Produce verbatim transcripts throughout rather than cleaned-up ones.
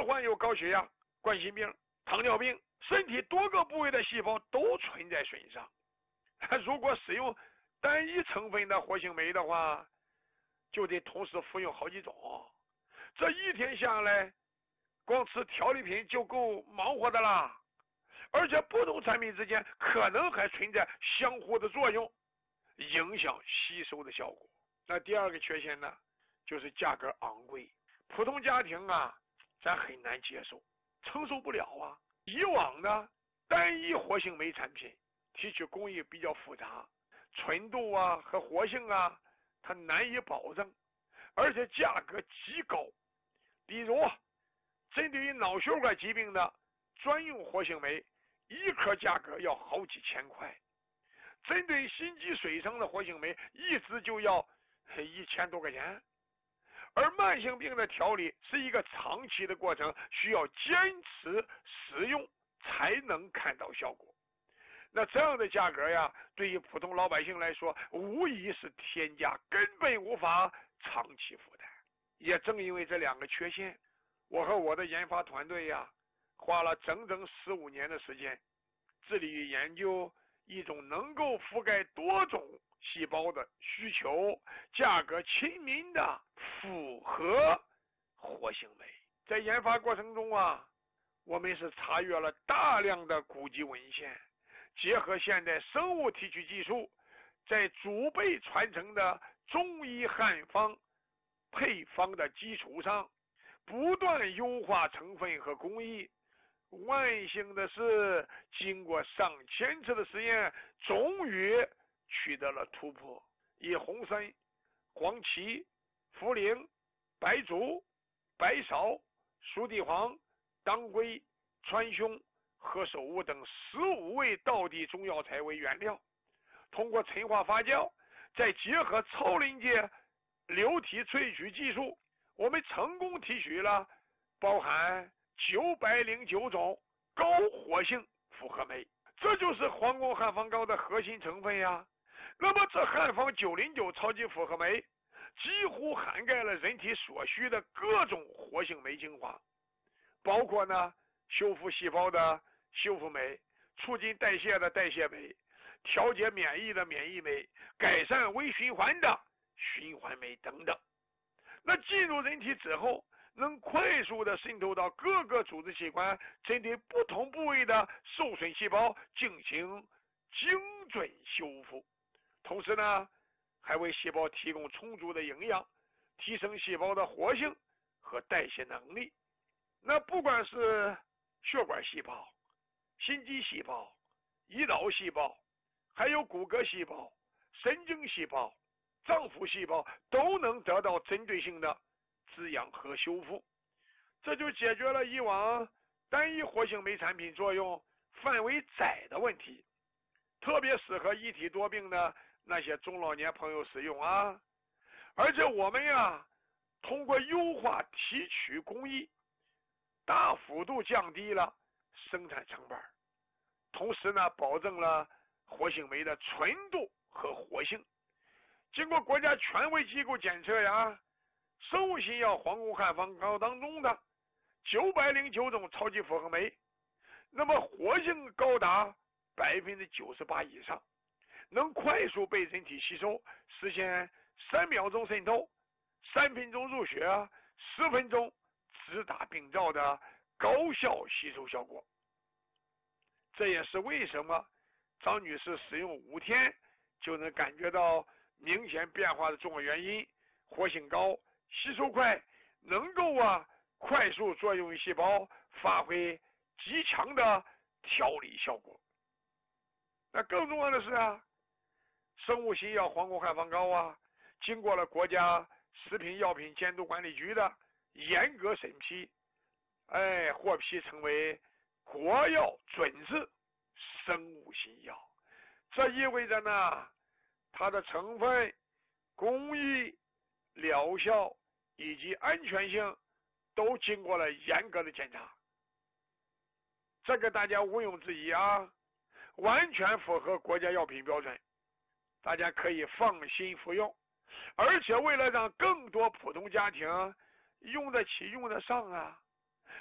患有高血压、冠心病、糖尿病，身体多个部位的细胞都存在损伤。如果使用单一成分的活性酶的话，就得同时服用好几种，这一天下来，光吃调理品就够忙活的啦。而且不同产品之间可能还存在相互的作用，影响吸收的效果。那第二个缺陷呢，就是价格昂贵，普通家庭啊，咱很难接受，承受不了啊。以往呢，单一活性酶产品提取工艺比较复杂，纯度啊和活性啊，它难以保证，而且价格极高。比如，针对于脑血管疾病的专用活性酶，一颗价格要好几千块；针对心肌水生的活性酶，一支就要一千多块钱。而慢性病的调理是一个长期的过程，需要坚持使用才能看到效果。那这样的价格呀，对于普通老百姓来说，无疑是天价，根本无法长期负担。也正因为这两个缺陷，我和我的研发团队呀，花了整整十五年的时间，致力于研究一种能够覆盖多种细胞的需求、价格亲民的复合活性酶。在研发过程中啊，我们是查阅了大量的古籍文献，结合现代生物提取技术，在祖辈传承的中医汉方配方的基础上，不断优化成分和工艺。万幸的是，经过上千次的实验，终于取得了突破。以红参、黄芪、茯苓、白术、白芍、熟地黄、当归、川芎、何首乌等十五味道地中药材为原料，通过陈化发酵，再结合超临界流体萃取技术，我们成功提取了包含九百零九种高活性复合酶，这就是皇宫汉方膏的核心成分呀。那么这汉方九零九超级复合酶几乎涵盖了人体所需的各种活性酶精华，包括呢修复细胞的修复酶、促进代谢的代谢酶、调节免疫的免疫酶、改善微循环的循环酶等等。那进入人体之后，能快速的渗透到各个组织器官，针对不同部位的受损细胞进行精准修复，同时呢还为细胞提供充足的营养，提升细胞的活性和代谢能力。那不管是血管细胞、心肌细胞、胰岛细胞，还有骨骼细胞、神经细胞、脏腑细胞，都能得到针对性的滋养和修复，这就解决了以往单一活性酶产品作用范围窄的问题，特别适合一体多病的那些中老年朋友使用啊。而且我们呀，通过优化提取工艺，大幅度降低了生产成本，同时呢，保证了活性酶的纯度和活性。经过国家权威机构检测呀，生物新药皇宫汉方膏当中的九百零九种超级复合酶，那么活性高达百分之九十八以上，能快速被人体吸收，实现三秒钟渗透、三分钟入血、十分钟直达病灶的高效吸收效果。这也是为什么张女士使用五天就能感觉到明显变化的重要原因。活性高，吸收快，能够啊快速作用于细胞，发挥极强的调理效果。那更重要的是啊，生物新药皇宫汉方膏啊，经过了国家食品药品监督管理局的严格审批，哎，获批成为国药准字生物新药。这意味着呢，它的成分、工艺、疗效以及安全性都经过了严格的检查，这个大家毋庸置疑啊，完全符合国家药品标准，大家可以放心服用。而且为了让更多普通家庭用得起用得上啊，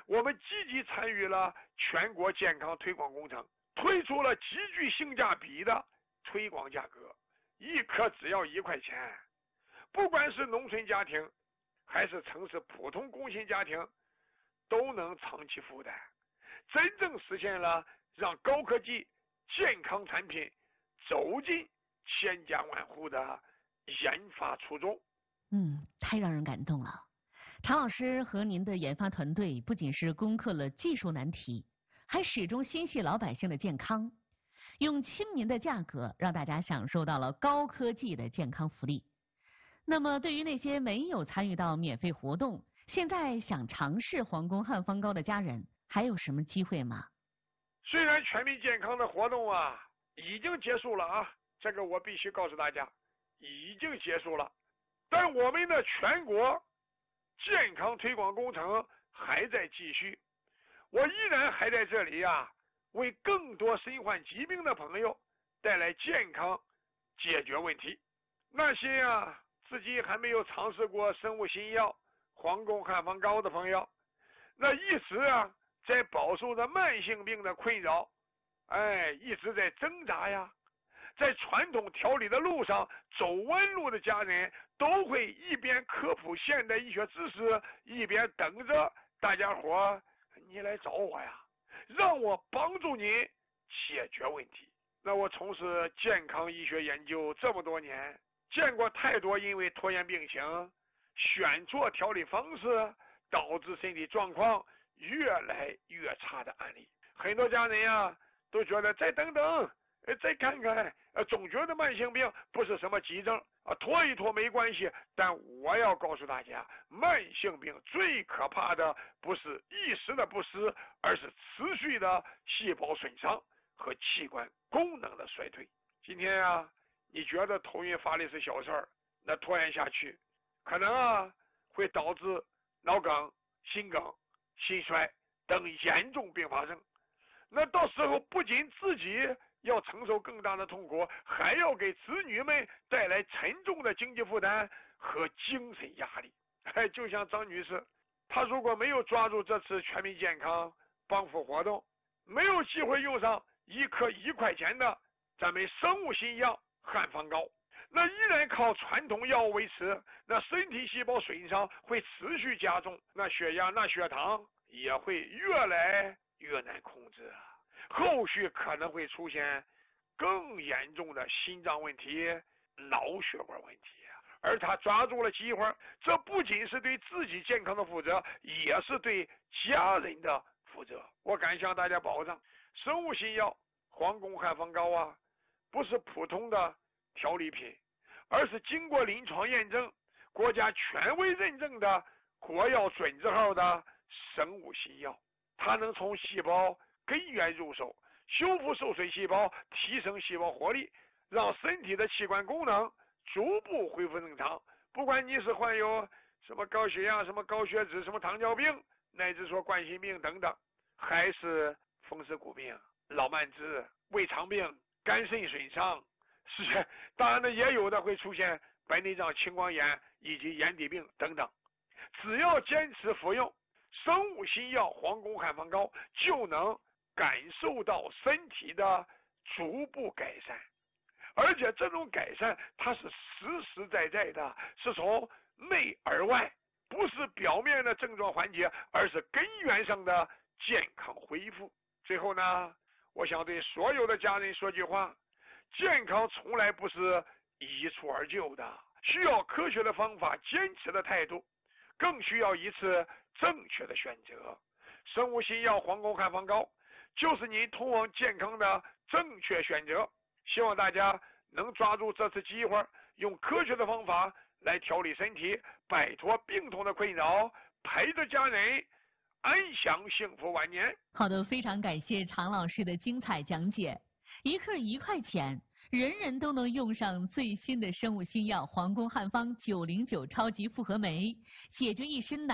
我们积极参与了全国健康推广工程，推出了极具性价比的推广价格，一颗只要一块钱，不管是农村家庭还是城市普通工薪家庭都能长期负担，真正实现了让高科技健康产品走进千家万户的研发初衷。 嗯，太让人感动了。常老师和您的研发团队不仅是攻克了技术难题，还始终心系老百姓的健康，用亲民的价格让大家享受到了高科技的健康福利。那么对于那些没有参与到免费活动，现在想尝试皇宫汉方膏的家人，还有什么机会吗？ 虽然全民健康的活动啊已经结束了啊，这个我必须告诉大家，已经结束了，但我们的全国健康推广工程还在继续，我依然还在这里啊，为更多身患疾病的朋友带来健康解决问题。那些啊自己还没有尝试过生物新药皇宫汉方膏的朋友，那一直啊在饱受着慢性病的困扰，哎，一直在挣扎呀，在传统调理的路上走弯路的家人，都会一边科普现代医学知识，一边等着大家伙你来找我呀，让我帮助您解决问题。那我从事健康医学研究这么多年，见过太多因为拖延病情选错调理方式导致身体状况越来越差的案例。很多家人呀都觉得再等等，再看看，总觉得慢性病不是什么急症啊，拖一拖没关系。但我要告诉大家，慢性病最可怕的不是一时的不适，而是持续的细胞损伤和器官功能的衰退。今天啊你觉得头晕发力是小事儿，那拖延下去可能啊会导致脑梗、心梗、心衰等严重并发症。那到时候不仅自己要承受更大的痛苦，还要给子女们带来沉重的经济负担和精神压力。哎，就像张女士，她如果没有抓住这次全民健康帮扶活动，没有机会用上一颗一块钱的咱们生物新药汉方膏，那依然靠传统药物维持，那身体细胞损伤会持续加重，那血压、那血糖也会越来越难控制，后续可能会出现更严重的心脏问题、脑血管问题。而他抓住了机会，这不仅是对自己健康的负责，也是对家人的负责。我敢向大家保证，生物新药皇宫汉方膏啊，不是普通的调理品，而是经过临床验证、国家权威认证的国药准字号的生物新药。它能从细胞根源入手，修复受损细胞，提升细胞活力，让身体的器官功能逐步恢复正常。不管你是患有什么高血压、什么高血脂、什么糖尿病，乃至说冠心病等等，还是风湿骨病、老慢支、胃肠病、肝肾损伤，是当然呢，也有的会出现白内障、青光眼以及眼底病等等。只要坚持服用生物新药皇宫汉方膏，就能感受到身体的逐步改善，而且这种改善它是实实在在的，是从内而外，不是表面的症状缓解，而是根源上的健康恢复。最后呢，我想对所有的家人说句话，健康从来不是一蹴而就的，需要科学的方法、坚持的态度，更需要一次正确的选择。生物新药皇宫汉方膏就是您通往健康的正确选择。希望大家能抓住这次机会，用科学的方法来调理身体，摆脱病痛的困扰，陪着家人安享幸福晚年。 好的，非常感谢常老师的精彩讲解。一克一块钱，人人都能用上最新的生物新药皇宫汉方九零九超级复合酶，解决一身难